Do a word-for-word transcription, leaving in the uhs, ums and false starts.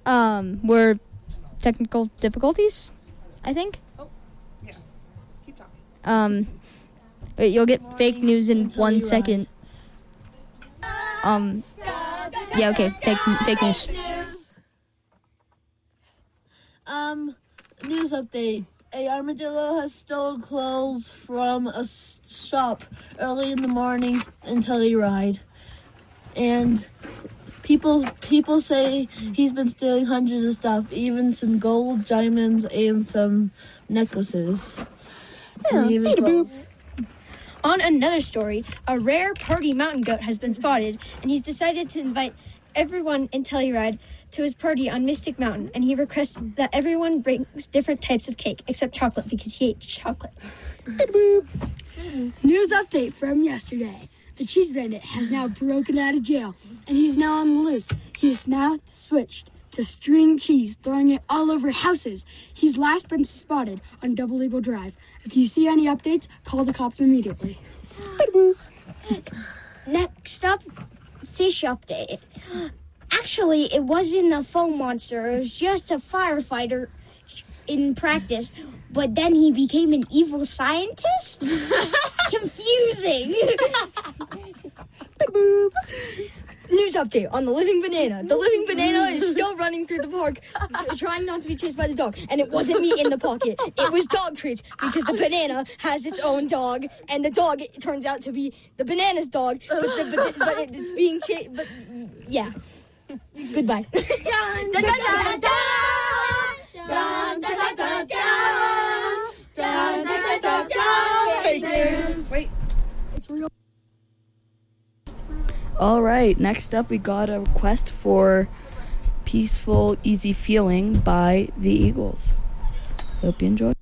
Um, were technical difficulties, I think. Oh, yes. Keep talking. Um, wait, you'll get fake news in Until one you second. Um, yeah, okay, fake fake news. Um, news update. A armadillo has stolen clothes from a s- shop early in the morning in Telluride. And people people say he's been stealing hundreds of stuff, even some gold, diamonds, and some necklaces. And even clothes. On another story, a rare party mountain goat has been spotted, and he's decided to invite everyone in Telluride to his party on Mystic Mountain, and he requests that everyone brings different types of cake, except chocolate, because he ate chocolate. News update from yesterday. The Cheese Bandit has now broken out of jail, and he's now on the loose. He's now switched to string cheese, throwing it all over houses. He's last been spotted on Double Eagle Drive. If you see any updates, call the cops immediately. Next up, fish update. Actually, it wasn't a foam monster. It was just a firefighter in practice. But then he became an evil scientist? Confusing. News update on the living banana. The living banana is still running through the park, t- trying not to be chased by the dog. And it wasn't me in the pocket. It was dog treats, because the banana has its own dog, and the dog, it turns out to be the banana's dog, but, the, but, but it's being chased. But yeah. Goodbye. Dun, dun, dun, dun, dun. Dun, dun, dun, dun, dun. Dun, dun, dun, dun, dun. Fake news. Wait. All right, next up we got a request for Peaceful Easy Feeling by the Eagles. Hope you enjoy.